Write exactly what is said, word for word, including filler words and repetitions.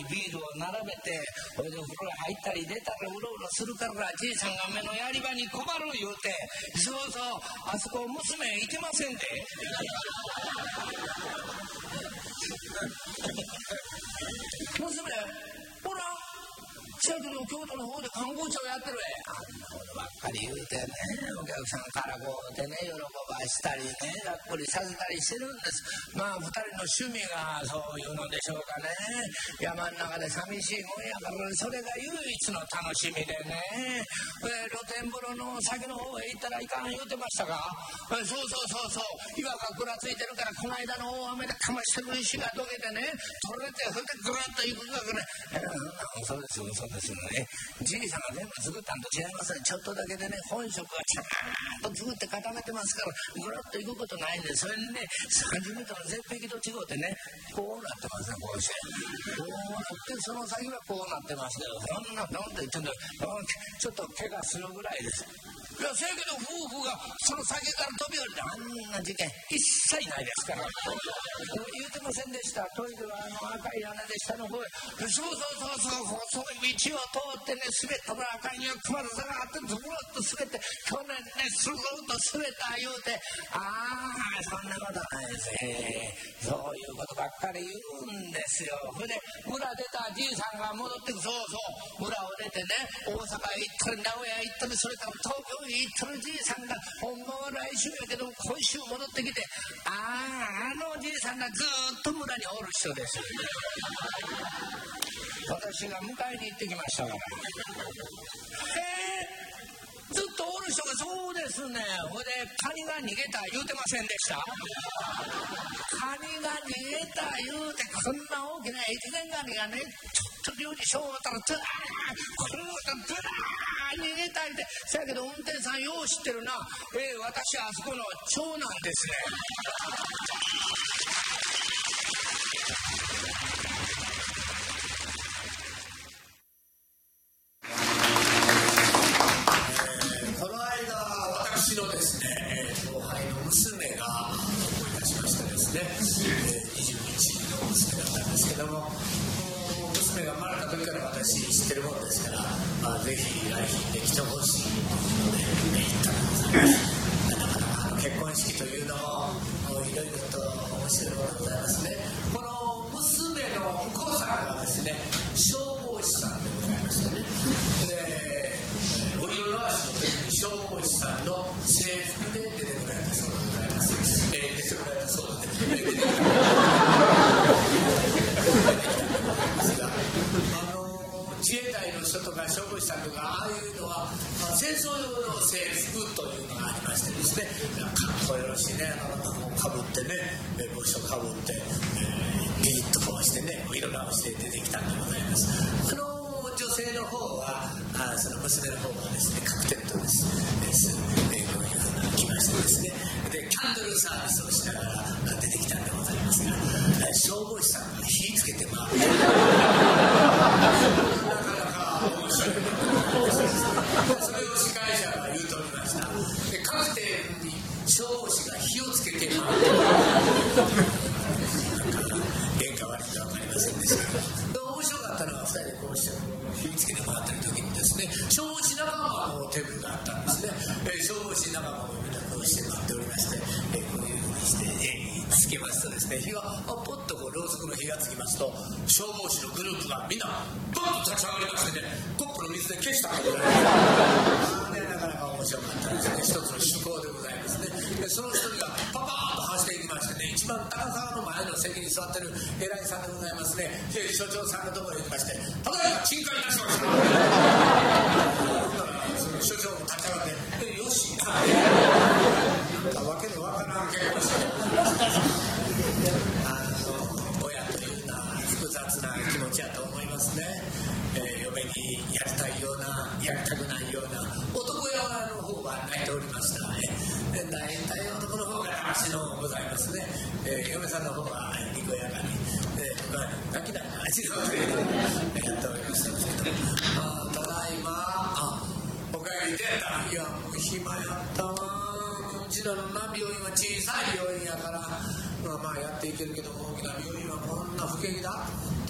にビールを並べて、それで風呂入ったり出たらうろうろするから、じいさんが目のやり場に困る言うて、そうそう、あそこ娘いてませんで。娘ほらせやけど京都の方で観光庁やってるえ。あんなことばっかり言うてね、お客さんからこうでね、喜ばしたりね、がっぽりさせたりしてるんです。まあ二人の趣味がそういうのでしょうかね。山の中で寂しいもんやから、それが唯一の楽しみでね、えー、露天風呂の先の方へ行ったらいかん言うてましたか。えー、そうそうそうそう、岩がぐらついてるから、この間の大雨でかましてる石がどけてね、取れてそれでぐらっと行くからね、えー、そうですそうですね。じいさんが全部作ったんと違いますね。ちょっとだけでね、本職はちゃんと作って固めてますから、ぐらっといくことないんで、それにね、さんじゅうメートルの絶壁と違うてね、こうなってますね、こうして。こうなって、その先はこうなってますけど、そんな、なんて言ってんだろう、ちょっと怪我するぐらいです。いや、せやけど夫婦がその先から飛び降りて、あんな事件一切ないですから。言うてませんでした。トイレはあの赤い屋根で下の方へ、そうそうそうそう、そういう道を通ってね、滑ったら赤いには熊田さんがあって、ずぶっと滑って、去年ね、すると滑った言うて、ああ、そんなことないですね。そういうことばっかり言うんですよ。それで、村出たじいさんが戻ってく、そうそう、村を出てね、大阪へ行ったり、名古屋へ行ったり、それから東京へ行ったるじいさんが、ほんまは来週やけど今週戻ってきて、ああ、あのじいさんがずっと村におる人です。私が迎えに行ってきましたから。えー、ずっとおる人が、そうですね。ほいでカニが逃げた言うてませんでした。カニが逃げた言うて、こんな大きな越前ガニがね、ちょっと料理しようたらずらーこれをずらー逃げたりで、せやけど運転手さんよう知ってるな。えー、私あそこの長男ですね。 この間私のですね、後輩の娘が思い出しましてですね、にじゅういちの娘だったんですけども、娘が生まれた時から私知ってるもんですから、まあ、ぜひ来賓で来てほしいので言ったのでございます。なかなかあの結婚式というのもいろいろと面白いものでございますね。この娘のお子さんがですね、消防士さんでございましてね、でお色直しの時に消防士さんの制服で出てくれたそうでございます。えー、出てくれたそうで、出てくれたあの自衛隊の人とか消防士さんとか、ああいうのは戦争用の制服というのがありましてですね、かっこよろしいね、あのかぶってね、帽子をかぶって、えー、ピリッとこうしてね、色直して出てきたんでございます。あの女性の方は、あその娘の方はですね、カクテルとですですえー、こういうふうに来ましてですね、でキャンドルサービスをしながら出てきたんでございますが、消防士さんが火つけて回ってなかなか面白いそれを司会者が言うとおりました。でカクテルに消防士が火をつけて回ってなんか原価悪いか分かりませんでしたけど、面白かったのはふたりでこうして火つけて回ってる時にですね、消防士仲間のテーブルがあったんですね。えー、消防士仲間もみんなこうして待っておりまして、えー、こういうふうにして、えー、つけますとですね、火がポッとこうろうそくの火がつきますと、消防士のグループがみんなドンと立ち上がりましてね、コップの水で消したんでございますね。なかなか面白かったですね。一つの趣向でございますね。でその一人がパパーッと走っていきましてね、一番高沢の前の席に座ってる偉いさんでございますね、所長さんのところに行きまして、ただいま鎮火いたしましたその所長も立ち上がってよしなんかわけのわからん結婚式あの親というのは複雑な気持ちやと思いますね。えー、嫁にやりたいようなやりたくないような、男親の方は泣いておりましたね。で泣いたい男の方が話のございますね。えー、嫁さんの方はにこやかに、えー、まあ泣きながら味の上でやっておりましたけど、あただいまあおかえりでた、いやもう暇やったわ、うちらのな病院は小さい病院やからまあまあやっていけるけど、大きな病院はこんな不景気だ